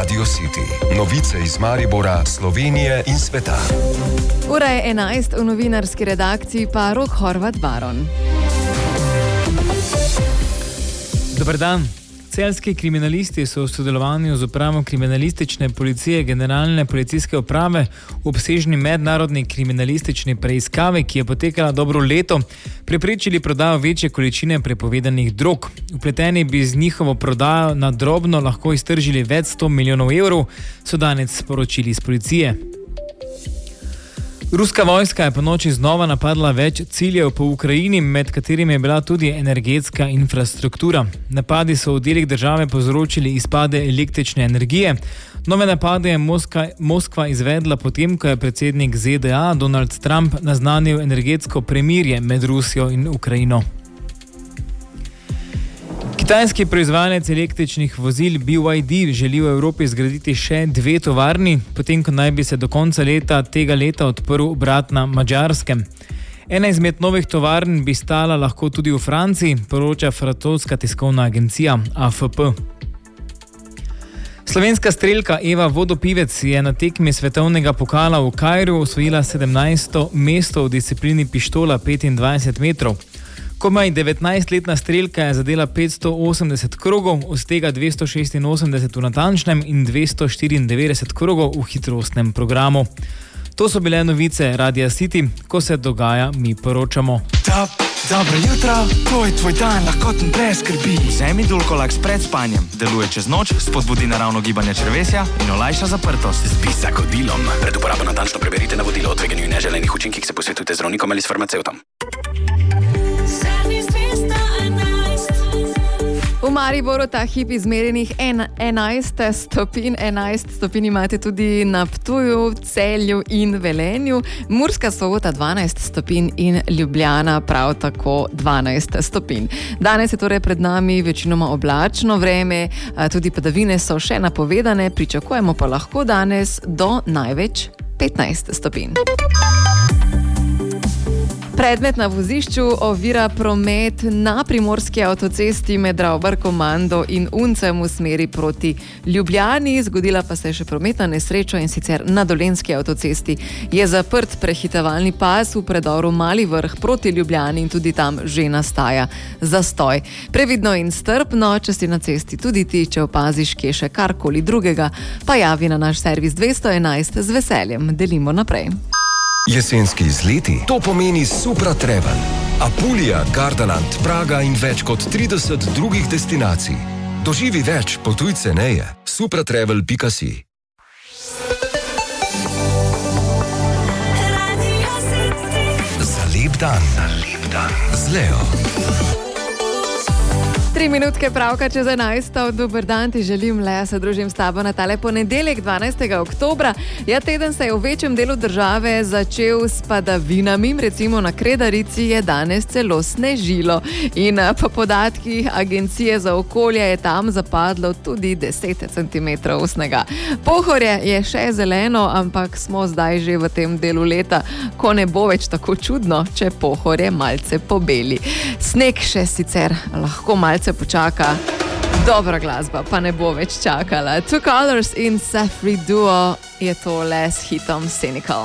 Radio City. Novice iz Maribora, Slovenije in sveta. Ura je 11, v novinarski redakciji pa Rok Horvat Baron. Dober dan. Celjski kriminalisti so v sodelovanju z upravo kriminalistične policije Generalne policijske uprave v obsežni mednarodni kriminalistični preiskavi, ki je potekala dobro leto, preprečili prodajo večje količine prepovedanih drog. Vpleteni bi z njihovo prodajo na drobno lahko iztržili več 100 milijonov evrov, so danes sporočili iz policije. Ruska vojska je ponoči znova napadla več ciljev po Ukrajini, med katerimi je bila tudi energetska infrastruktura. Napadi so v delih države povzročili izpade električne energije. Nove napade je Moskva izvedla potem, ko je predsednik ZDA Donald Trump naznanil energetsko premirje med Rusijo in Ukrajino. Kitajski proizvajalec električnih vozil BYD želi v Evropi zgraditi še 2 tovarni, potem ko naj bi se do konca tega leta odprl obrat na Madžarskem. Ena izmed novih tovarn bi stala lahko tudi v Franciji, poroča francoska tiskovna agencija AFP. Slovenska strelka Eva Vodopivec je na tekmi svetovnega pokala v Kairu osvojila 17. mesto v disciplini pištola 25 metrov. Komaj 19-letna strelka je zadela 580 krogov, od tega 286 v natančnem in 294 krogov v hitrostnem programu. To so bile novice Radia City, ko se dogaja, mi poročamo. Dobro jutro, ko je tvoj dan lahkoten brez skrbi. Vzemi Dulcolax pred spanjem, deluje čez noč, spodbudi naravno gibanje črevesja in olajša zaprtost. Z bisakodilom. Pred uporabo natančno preberite navodilo o tveganju in neželenih učinkih, se posvetujte z zdravnikom ali s farmacevtom. V Mariboru ta hip izmerjenih 11 stopinj. 11 stopinj imate tudi na Ptuju, Celju in Velenju. Murska Sobota 12 stopinj in Ljubljana prav tako 12 stopinj. Danes je torej pred nami večinoma oblačno vreme, tudi padavine so še napovedane, pričakujemo pa lahko danes do največ 15 stopinj. Predmet na vozišču ovira promet na primorski avtocesti med Ravbar-Komando in Uncem v smeri proti Ljubljani. Zgodila pa se je še prometna nesreča, in sicer na Dolenjski avtocesti je zaprt prehitevalni pas v predoru Mali Vrh proti Ljubljani in tudi tam že nastaja zastoj. Previdno in strpno, če si na cesti tudi ti, če opaziš kje še karkoli drugega, pa javi na naš servis 211, z veseljem delimo naprej. Jesenski izleti, to pomeni Supra Travel. Apulija, Gardaland, Praga in več kot 30 drugih destinacij. Doživi več, potuj ceneje. supratravel.si. Za lep dan. Z Leo. 3 minutke pravka čez 11. Dober dan, ti želim, Lea, se družim s tabo na tale ponedeljek, 12. oktobra. Teden se je v večjem delu države začel s padavinami, recimo na Kredarici je danes celo snežilo. In po podatkih Agencije za okolje je tam zapadlo tudi 10 cm snega. Pohorje je še zeleno, ampak smo zdaj že v tem delu leta, ko ne bo več tako čudno, če pohorje malce pobeli. Sneg še sicer lahko malce počaka, dobra glasba pa ne bo več čakala. Two Colors in Safri Duo je tole s hitom Cynical.